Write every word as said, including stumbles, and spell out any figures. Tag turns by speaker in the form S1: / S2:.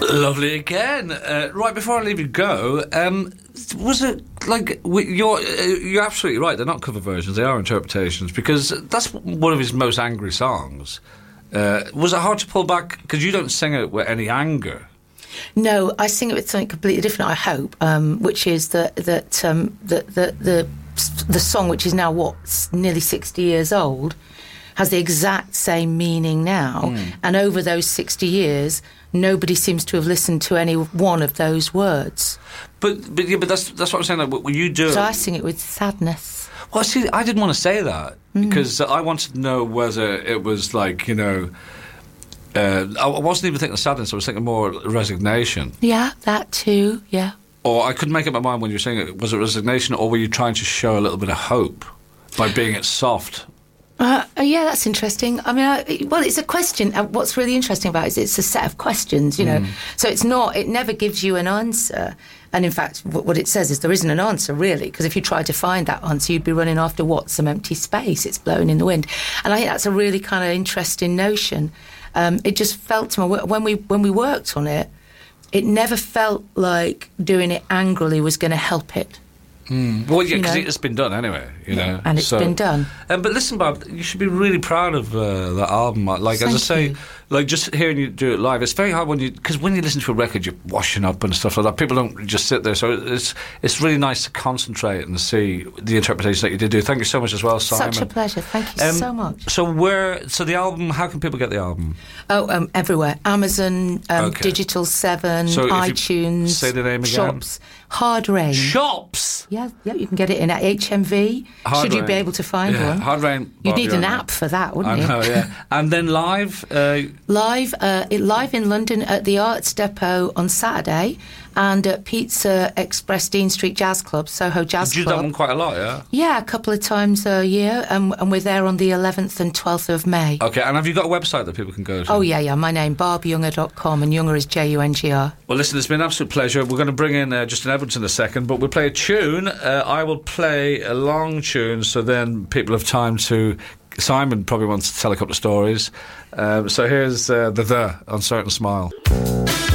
S1: Lovely again. Uh, right, before I leave you go, um, was it, like, you're, you're absolutely right, they're not cover versions, they are interpretations, because that's one of his most angry songs. Uh, was it hard to pull back, because you don't sing it with any anger?
S2: No, I sing it with something completely different, I hope, um, which is that that um, the, the, the, the song, which is now, what, nearly sixty years old, has the exact same meaning now, mm. and over those sixty years, nobody seems to have listened to any one of those words. But
S1: but yeah, but that's that's what I'm saying. Like, when you do,
S2: so I sing it with sadness.
S1: Well, see, I didn't want to say that mm. because I wanted to know whether it was like, you know, uh, I wasn't even thinking of sadness. I was thinking more resignation.
S2: Yeah, that too. Yeah.
S1: Or I couldn't make up my mind when you were saying it. Was it resignation, or were you trying to show a little bit of hope by being it soft?
S2: Uh, yeah, that's interesting. I mean, I, well, it's a question. Uh, what's really interesting about it is it's a set of questions, you know. Mm. So it's not, it never gives you an answer. And in fact, w- what it says is there isn't an answer, really, because if you tried to find that answer, you'd be running after what? Some empty space. It's blowing in the wind. And I think that's a really kind of interesting notion. Um, it just felt to me, when we, when we worked on it, it never felt like doing it angrily was going to help it.
S1: Mm. Well, yeah, because it's been done anyway, you
S2: yeah,
S1: know.
S2: And it's
S1: so,
S2: been done.
S1: Um, but listen, Bob, you should be really proud of uh, that album. Like,
S2: Thank
S1: as I say,
S2: you.
S1: like, just hearing you do it live, it's very hard when you... Because when you listen to a record, you're washing up and stuff like that. People don't just sit there. So it's it's really nice to concentrate and see the interpretation that you did do. Thank you so much as well, Simon.
S2: Such a pleasure. Thank you um, so much.
S1: So where... So the album, how can people get the album?
S2: Oh, um, everywhere. Amazon, um,
S1: okay.
S2: Digital seven,
S1: so
S2: iTunes,
S1: say the name again.
S2: Shops. Hard Rain.
S1: Shops?
S2: Yeah, yeah, you can get it in at H M V.
S1: Hard
S2: Should you
S1: Rain.
S2: be able to find
S1: yeah,
S2: one?
S1: Hard Rain.
S2: You'd need an
S1: Rain.
S2: app for that, wouldn't
S1: I
S2: you?
S1: know, yeah. And then live? Uh,
S2: live, uh, it, live in London at the Arts Depot on Saturday, and at Pizza Express Dean Street Jazz Club, Soho Jazz
S1: you
S2: Club.
S1: You do that one quite a lot, yeah?
S2: Yeah, a couple of times a year, and, and we're there on the eleventh and twelfth of May.
S1: Okay, and have you got a website that people can go to?
S2: Oh, yeah, yeah, my name, barb younger dot com, and Younger is J U N G R.
S1: Well, listen, it's been an absolute pleasure. We're going to bring in uh, Justin Edwards in a second, but we'll play a tune. Uh, I will play a long tune, so then people have time to... Simon probably wants to tell a couple of stories. Um, so here's uh, the The Uncertain Smile.